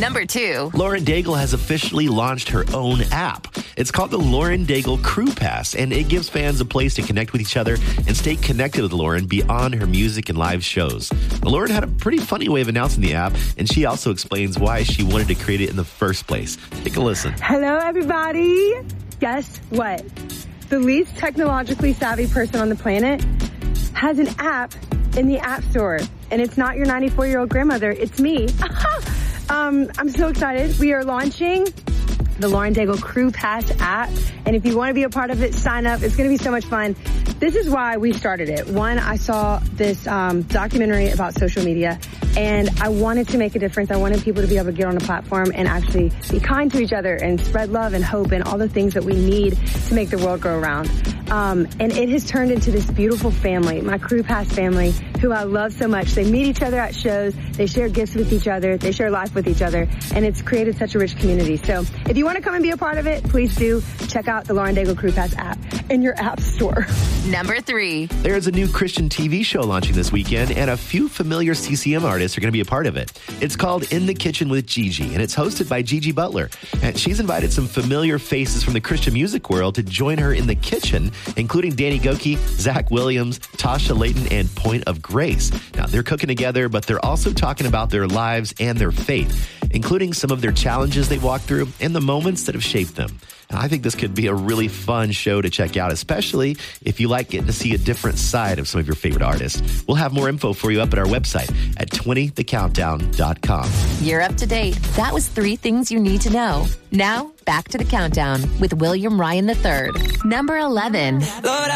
Number 2. Lauren Daigle has officially launched her own app. It's called the Lauren Daigle Crew Pass, and it gives fans a place to connect with each other and stay connected with Lauren beyond her music and live shows. Lauren had a pretty funny way of announcing the app, and she also explains why she wanted to create it in the first place. Take a listen. Hello, everybody. Guess what? The least technologically savvy person on the planet has an app in the App Store, and it's not your 94-year-old grandmother. It's me. I'm so excited. We are launching the Lauren Daigle Crew Pass app, and if you want to be a part of it, sign up. It's going to be so much fun. This is why we started it. One, I saw this documentary about social media, and I wanted to make a difference. I wanted people to be able to get on a platform and actually be kind to each other and spread love and hope and all the things that we need to make the world go around. And it has turned into this beautiful family, my Crew Pass family, who I love so much. They meet each other at shows. They share gifts with each other. They share life with each other. And it's created such a rich community. So if you want to come and be a part of it, please do check out the Lauren Daigle Crew Pass app in your app store. Number 3. There's a new Christian TV show launching this weekend, and a few familiar CCM artists are going to be a part of it. It's called In the Kitchen with Gigi, and it's hosted by Gigi Butler. And she's invited some familiar faces from the Christian music world to join her in the kitchen, including Danny Gokey, Zach Williams, Tasha Layton, and Point of Grace. Now, they're cooking together, but they're also talking about their lives and their faith, including some of their challenges they walked through and the moments that have shaped them. And I think this could be a really fun show to check out, especially if you like getting to see a different side of some of your favorite artists. We'll have more info for you up at our website at 20thecountdown.com. You're up to date. That was 3 things you need to know. Now, back to the countdown with William Ryan III. Number 11.